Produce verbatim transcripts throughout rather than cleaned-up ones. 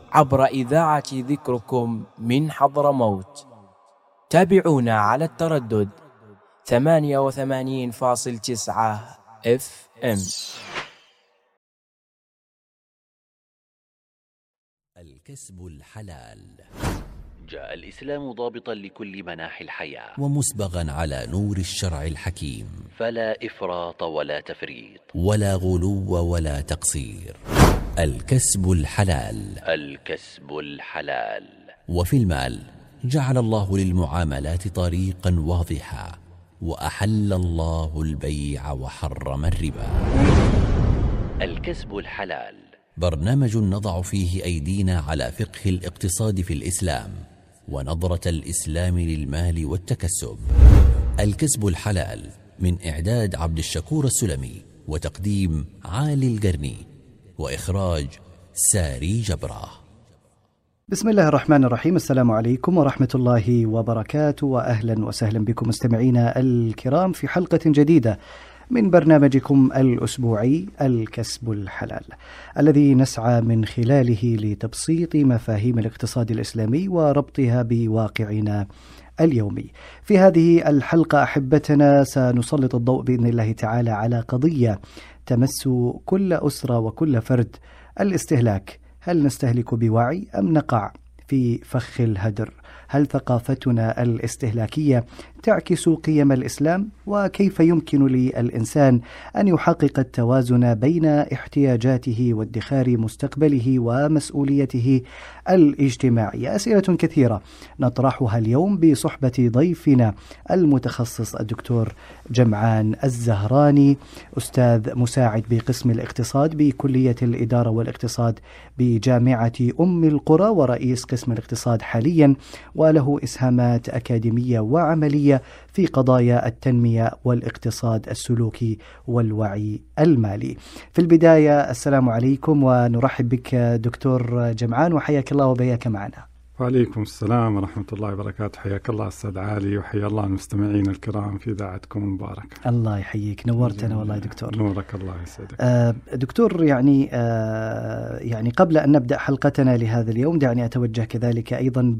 عبر إذاعة ذكركم من حضرموت. تابعونا على التردد ثمانية وثمانين فاصل تسعة اف ام. الكسب الحلال. جاء الإسلام ضابطا لكل مناحي الحياة ومسبغا على نور الشرع الحكيم، فلا إفراط ولا تفريط ولا غلو ولا تقصير. الكسب الحلال. الكسب الحلال. وفي المال جعل الله للمعاملات طريقا واضحا، وأحل الله البيع وحرم الربا. الكسب الحلال برنامج نضع فيه أيدينا على فقه الاقتصاد في الإسلام ونظرة الإسلام للمال والتكسب. الكسب الحلال من إعداد عبد الشكور السلمي، وتقديم عالي القرني، وإخراج ساري جبرة. بسم الله الرحمن الرحيم. السلام عليكم ورحمة الله وبركاته، وأهلا وسهلا بكم مستمعينا الكرام في حلقة جديدة من برنامجكم الأسبوعي الكسب الحلال، الذي نسعى من خلاله لتبسيط مفاهيم الاقتصاد الإسلامي وربطها بواقعنا اليومي. في هذه الحلقة أحبتنا سنسلط الضوء بإذن الله تعالى على قضية تمس كل أسرة وكل فرد: الاستهلاك. هل نستهلك بوعي أم نقع في فخ الهدر؟ هل ثقافتنا الاستهلاكية تعكس قيم الإسلام؟ وكيف يمكن للإنسان أن يحقق التوازن بين احتياجاته وادخار مستقبله ومسؤوليته الاجتماعية؟ أسئلة كثيرة نطرحها اليوم بصحبة ضيفنا المتخصص الدكتور جمعان الزهراني، أستاذ مساعد بقسم الاقتصاد بكلية الإدارة والاقتصاد بجامعة أم القرى، ورئيس قسم الاقتصاد حاليا، وله إسهامات أكاديمية وعملية في قضايا التنمية والاقتصاد السلوكي والوعي المالي. في البداية السلام عليكم ونرحب بك دكتور جمعان، وحياك الله وبياك معنا. وعليكم السلام ورحمة الله وبركاته. حياك الله أستاذ عالي، وحيا الله المستمعين الكرام في إذاعتكم المباركة. الله يحييك، نورتنا والله دكتور. نورك الله يسعدك. آه دكتور، يعني آه يعني قبل أن نبدأ حلقتنا لهذا اليوم دعني أتوجه كذلك أيضا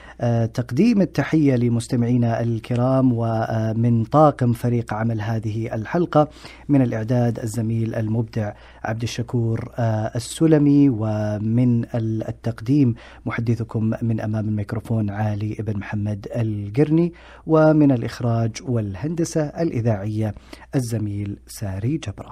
بتقديم التحية لمستمعينا الكرام، ومن طاقم فريق عمل هذه الحلقة من الإعداد الزميل المبدع عبد الشكور آه السلمي، ومن التقديم محدثكم من أمام الميكروفون علي ابن محمد القرني، ومن الإخراج والهندسة الإذاعية الزميل ساري جبرة.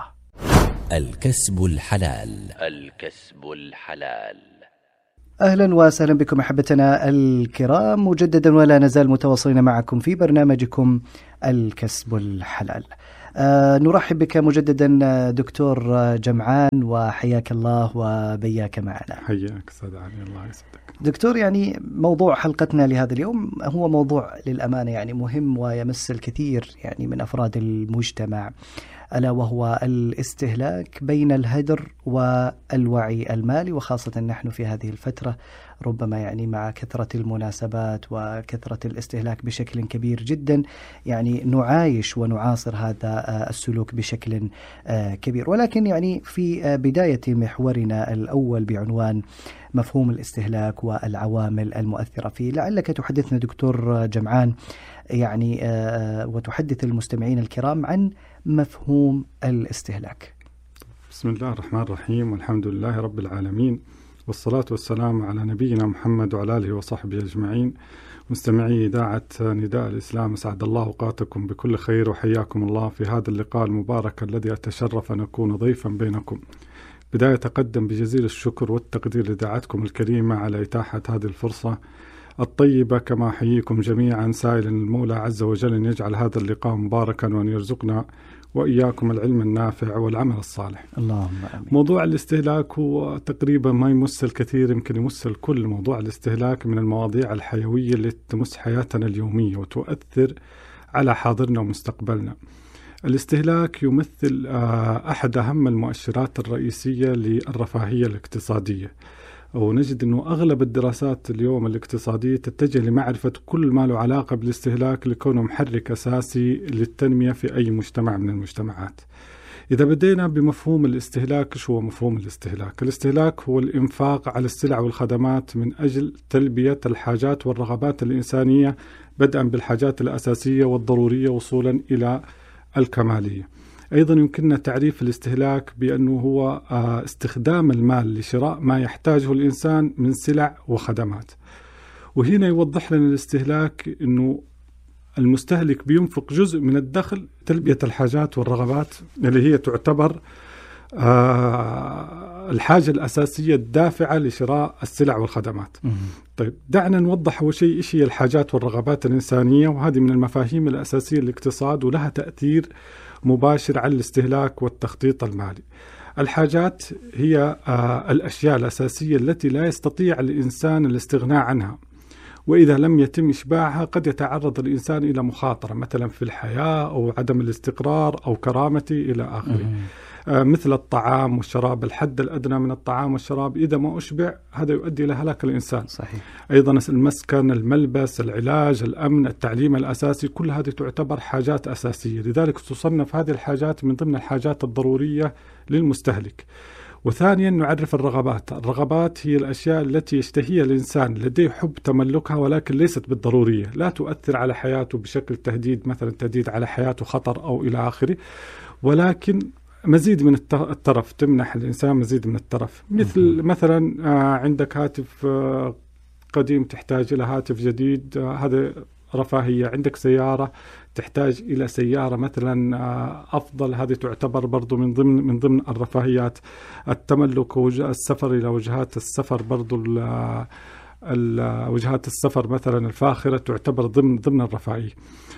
الكسب الحلال. الكسب الحلال. أهلا وسهلا بكم أحبتنا الكرام مجددا، ولا نزال متواصلين معكم في برنامجكم الكسب الحلال. أه نرحب بك مجددا دكتور جمعان، وحياك الله وبياك معنا. حياك أستاذ علي، الله يسعدك دكتور. يعني موضوع حلقتنا لهذا اليوم هو موضوع للأمانة يعني مهم ويمس الكثير يعني من أفراد المجتمع، ألا وهو الاستهلاك بين الهدر والوعي المالي، وخاصة نحن في هذه الفترة ربما يعني مع كثرة المناسبات وكثرة الاستهلاك بشكل كبير جدا، يعني نعايش ونعاصر هذا السلوك بشكل كبير. ولكن يعني في بداية محورنا الأول بعنوان مفهوم الاستهلاك والعوامل المؤثرة فيه، لعلك تحدثنا دكتور جمعان يعني وتحدث المستمعين الكرام عن مفهوم الاستهلاك. بسم الله الرحمن الرحيم، والحمد لله رب العالمين، والصلاة والسلام على نبينا محمد وعلى آله وصحبه أجمعين. مستمعي إذاعة نداء الإسلام، أسعد الله أوقاتكم بكل خير، وحياكم الله في هذا اللقاء المبارك الذي أتشرف أن أكون ضيفا بينكم. بداية أتقدم بجزيل الشكر والتقدير لإذاعتكم الكريمة على إتاحة هذه الفرصة الطيبة، كما أحييكم جميعا سائلا المولى عز وجل أن يجعل هذا اللقاء مباركا، وأن يرزقنا وإياكم العلم النافع والعمل الصالح. اللهم آمين. موضوع الاستهلاك هو تقريبا ما يمس الكثير، يمكن يمس الكل. موضوع الاستهلاك من المواضيع الحيوية اللي تمس حياتنا اليومية وتؤثر على حاضرنا ومستقبلنا. الاستهلاك يمثل أحد أهم المؤشرات الرئيسية للرفاهية الاقتصادية، ونجد أنه أغلب الدراسات اليوم الاقتصادية تتجه لمعرفة كل ما له علاقة بالاستهلاك لكونه محرك أساسي للتنمية في أي مجتمع من المجتمعات. إذا بدينا بمفهوم الاستهلاك، شو هو مفهوم الاستهلاك؟ الاستهلاك هو الإنفاق على السلع والخدمات من أجل تلبية الحاجات والرغبات الإنسانية، بدءا بالحاجات الأساسية والضرورية وصولا إلى الكمالية. أيضا يمكننا تعريف الاستهلاك بأنه هو استخدام المال لشراء ما يحتاجه الإنسان من سلع وخدمات. وهنا يوضح لنا الاستهلاك أنه المستهلك بينفق جزء من الدخل تلبية الحاجات والرغبات اللي هي تعتبر آه الحاجة الأساسية الدافعة لشراء السلع والخدمات. طيب دعنا نوضح أول شيء إيش هي الحاجات والرغبات الإنسانية، وهذه من المفاهيم الأساسية للاقتصاد ولها تأثير مباشر على الاستهلاك والتخطيط المالي. الحاجات هي آه الأشياء الأساسية التي لا يستطيع الإنسان الاستغناء عنها، وإذا لم يتم إشباعها قد يتعرض الإنسان إلى مخاطرة مثلا في الحياة أو عدم الاستقرار أو كرامته إلى آخره. آه مثل الطعام والشراب، الحد الأدنى من الطعام والشراب إذا ما أشبع هذا يؤدي إلى هلاك الإنسان. صحيح. أيضا المسكن، الملبس، العلاج، الأمن، التعليم الأساسي، كل هذه تعتبر حاجات أساسية، لذلك تصنف هذه الحاجات من ضمن الحاجات الضرورية للمستهلك. وثانيا نعرف الرغبات. الرغبات هي الأشياء التي يشتهيها الإنسان، لديه حب تملكها ولكن ليست بالضرورية، لا تؤثر على حياته بشكل تهديد، مثلا تهديد على حياته، خطر أو إلى آخره، ولكن مزيد من الترف، تمنح الإنسان مزيد من الترف. مثل مثلا عندك هاتف قديم تحتاج إلى هاتف جديد، هذا رفاهية. عندك سيارة تحتاج إلى سيارة مثلا أفضل، هذه تعتبر برضو من ضمن من ضمن الرفاهيات. التملك والسفر إلى وجهات السفر، برضو وجهات السفر مثلا الفاخرة تعتبر ضمن ضمن الرفاهية.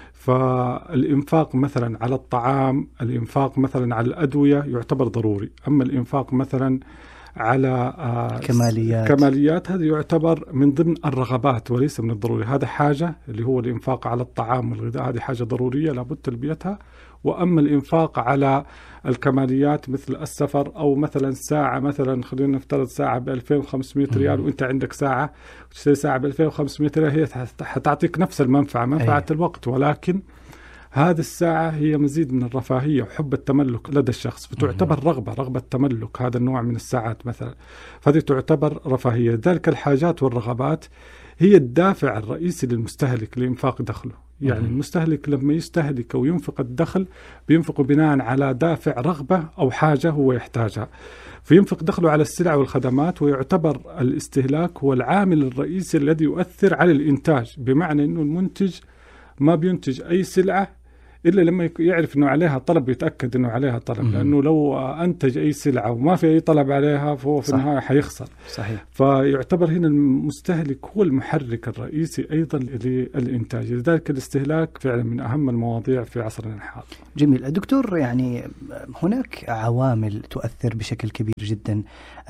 فالإنفاق مثلا على الطعام، الإنفاق مثلا على الأدوية يعتبر ضروري. أما الإنفاق مثلا على كماليات كماليات هذا يعتبر من ضمن الرغبات وليس من الضروري. هذا حاجة اللي هو الإنفاق على الطعام والغذاء، هذه حاجة ضرورية لابد تلبيتها. وأما الإنفاق على الكماليات مثل السفر أو مثلا ساعة، مثلا خلينا نفترض ساعة ب ألفين وخمسمائة ريال وأنت عندك ساعة وتشتري ساعة ب ألفين وخمسمائة ريال، هي حتعطيك نفس المنفعة، منفعة أي. الوقت، ولكن هذه الساعة هي مزيد من الرفاهية وحب التملك لدى الشخص، فتعتبر رغبة رغبة تملك هذا النوع من الساعات مثلا، فهذه تعتبر رفاهية. ذلك الحاجات والرغبات هي الدافع الرئيسي للمستهلك لإنفاق دخله. يعني المستهلك لما يستهلك أو ينفق الدخل بينفق بناء على دافع رغبة أو حاجة هو يحتاجها، فينفق دخله على السلع والخدمات. ويعتبر الاستهلاك هو العامل الرئيسي الذي يؤثر على الإنتاج، بمعنى أنه المنتج ما بينتج أي سلعة إلا لما يعرف أنه عليها طلب، يتأكد أنه عليها طلب. مم. لأنه لو أنتج أي سلعة وما في أي طلب عليها فهو في النهاية حيخسر. صحيح. فيعتبر هنا المستهلك هو المحرك الرئيسي أيضا للإنتاج، لذلك الاستهلاك فعلا من أهم المواضيع في عصرنا الحالي. جميل. دكتور، يعني هناك عوامل تؤثر بشكل كبير جدا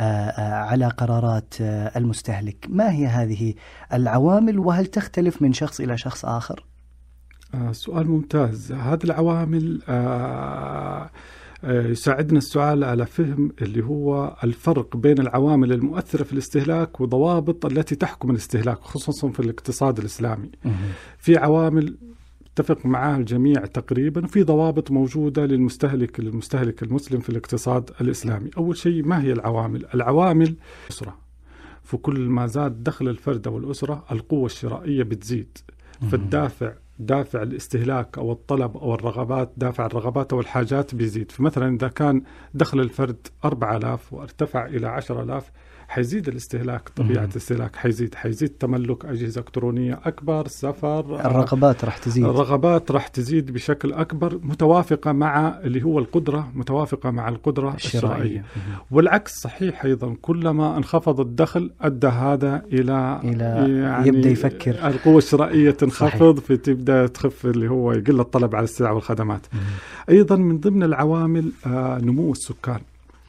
على قرارات المستهلك، ما هي هذه العوامل وهل تختلف من شخص إلى شخص آخر؟ آه سؤال ممتاز. هذه العوامل آه آه يساعدنا السؤال على فهم اللي هو الفرق بين العوامل المؤثرة في الاستهلاك وضوابط التي تحكم الاستهلاك، خصوصا في الاقتصاد الإسلامي. في عوامل اتفق معها الجميع تقريبا، وفي ضوابط موجودة للمستهلك للمستهلك المسلم في الاقتصاد الإسلامي. أول شيء، ما هي العوامل؟ العوامل أسرة، فكل ما زاد دخل الفرد والأسرة القوة الشرائية بتزيد، فالدافع دافع الاستهلاك أو الطلب أو الرغبات، دافع الرغبات أو الحاجات بيزيد. فمثلا إذا كان دخل الفرد أربعة آلاف وارتفع إلى عشرة آلاف حيزيد الاستهلاك، طبيعة الاستهلاك حيزيد حيزيد تملك أجهزة إلكترونية أكبر، سفر، الرغبات راح تزيد الرغبات راح تزيد بشكل أكبر، متوافقة مع اللي هو القدرة، متوافقة مع القدرة الشرائية. والعكس صحيح أيضا، كلما انخفض الدخل أدى هذا إلى, إلى يعني يبدأ يفكر القوة الشرائية تنخفض، فتبدأ تخف اللي هو يقل الطلب على السلع والخدمات. أيضا من ضمن العوامل آه نمو السكان.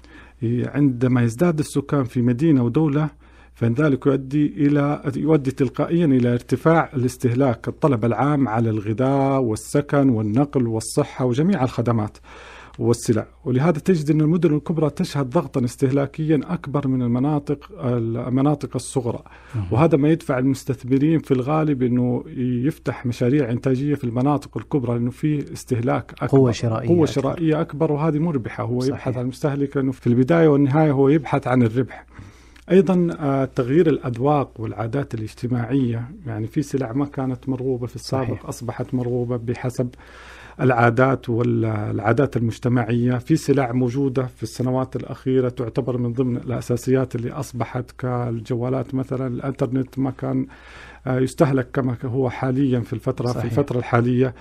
عندما يزداد السكان في مدينة ودولة فإن ذلك يؤدي إلى يؤدي تلقائيا إلى ارتفاع الاستهلاك، الطلب العام على الغذاء والسكن والنقل والصحة وجميع الخدمات. والسلع. ولهذا تجد أن المدن الكبرى تشهد ضغطا استهلاكيا أكبر من المناطق المناطق الصغرى، وهذا ما يدفع المستثمرين في الغالب أنه يفتح مشاريع إنتاجية في المناطق الكبرى، لأنه في استهلاك أكبر، قوة شرائية قوة أكبر. شرائية أكبر، وهذه مربحة. هو صحيح. يبحث عن المستهلك، لأنه في البداية والنهاية هو يبحث عن الربح. أيضا تغيير الأذواق والعادات الاجتماعية، يعني في سلع ما كانت مرغوبة في السابق صحيح. أصبحت مرغوبة بحسب العادات والعادات المجتمعية. في سلع موجودة في السنوات الأخيرة تعتبر من ضمن الأساسيات اللي أصبحت كالجوالات مثلا. الإنترنت ما كان يستهلك كما هو حاليا في الفترة صحيح. في الفترة الحالية.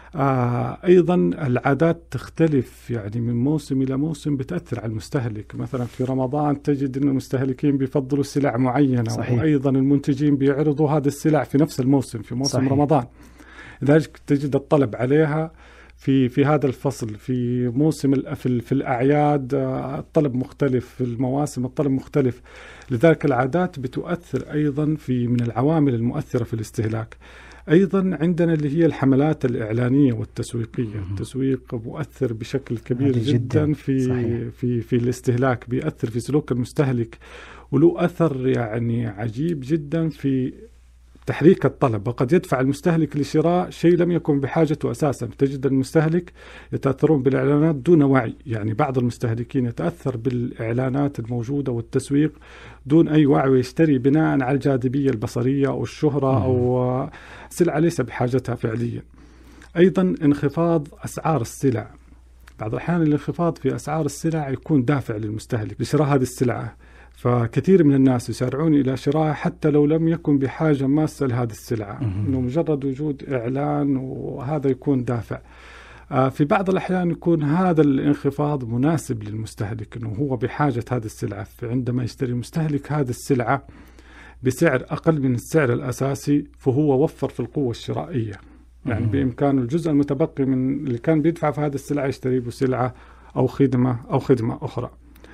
آه أيضا العادات تختلف، يعني من موسم إلى موسم بتأثر على المستهلك. مثلا في رمضان تجد أن المستهلكين بيفضلوا سلع معينة صحيح. وأيضا المنتجين بيعرضوا هذه السلع في نفس الموسم، في موسم صحيح. رمضان، لذلك تجد الطلب عليها في في هذا الفصل. في موسم في, في الأعياد الطلب مختلف، في المواسم الطلب مختلف. لذلك العادات بتؤثر أيضا في من العوامل المؤثرة في الاستهلاك. أيضا عندنا اللي هي الحملات الإعلانية والتسويقية. م- التسويق مؤثر بشكل كبير جدا, جدا في صحيح. في في الاستهلاك، بيأثر في سلوك المستهلك، وله أثر يعني عجيب جدا في تحريك الطلب، وقد يدفع المستهلك لشراء شيء لم يكن بحاجته أساسا. تجد المستهلك يتأثرون بالإعلانات دون وعي، يعني بعض المستهلكين يتأثر بالإعلانات الموجودة والتسويق دون أي وعي، ويشتري بناء على الجاذبية البصرية أو الشهرة أو سلعة ليس بحاجتها فعليا. أيضا انخفاض أسعار السلع. بعض الأحيان الانخفاض في أسعار السلع يكون دافع للمستهلك لشراء هذه السلعة، فكثير من الناس يسارعون إلى شرائها حتى لو لم يكن بحاجة ماسة لهذه السلعة، إنه مجرد وجود إعلان وهذا يكون دافع. في بعض الأحيان يكون هذا الانخفاض مناسب للمستهلك، إنه هو بحاجة هذه السلعة، فعندما يشتري المستهلك هذه السلعة بسعر أقل من السعر الأساسي فهو وفر في القوة الشرائية، يعني بإمكانه الجزء المتبقي من اللي كان بيدفع في هذه السلعة يشتري بسلعة أو خدمة أو خدمة أخرى.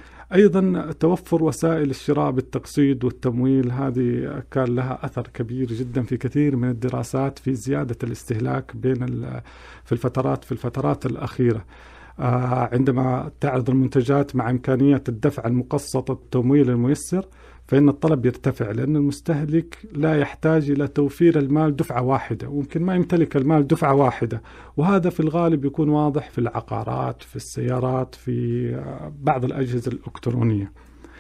أيضا توفر وسائل الشراء بالتقسيط والتمويل، هذه كان لها أثر كبير جدا في كثير من الدراسات في زيادة الاستهلاك بين في الفترات في الفترات الأخيرة. آه عندما تعرض المنتجات مع إمكانية الدفع المقسط التمويل الميسر، فإن الطلب يرتفع، لأن المستهلك لا يحتاج إلى توفير المال دفعة واحدة، وممكن ما يمتلك المال دفعة واحدة، وهذا في الغالب يكون واضح في العقارات، في السيارات، في بعض الأجهزة الإلكترونية.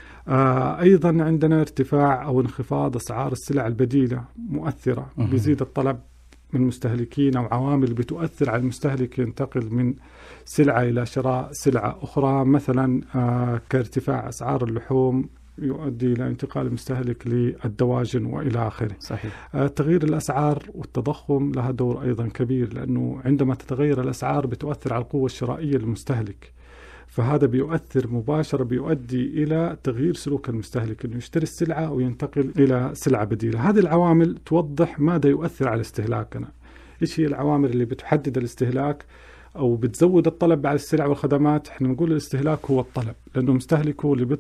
أيضا عندنا ارتفاع أو انخفاض أسعار السلع البديلة مؤثرة، بيزيد الطلب من المستهلكين أو عوامل بتؤثر على المستهلك ينتقل من سلعة إلى شراء سلعة أخرى، مثلا كارتفاع أسعار اللحوم يؤدي إلى انتقال المستهلك للدواجن وإلى آخره. صحيح. آه تغيير الأسعار والتضخم لها دور أيضا كبير، لأنه عندما تتغير الأسعار بتؤثر على القوة الشرائية للمستهلك، فهذا بيؤثر مباشرة، بيؤدي إلى تغيير سلوك المستهلك، إنه يشتري السلعة وينتقل إلى سلعة بديلة. هذه العوامل توضح ماذا يؤثر على استهلاكنا. إيش هي العوامل اللي بتحدد الاستهلاك أو بتزود الطلب على السلع والخدمات؟ إحنا نقول الاستهلاك هو الطلب، لأنه مستهلك هو اللي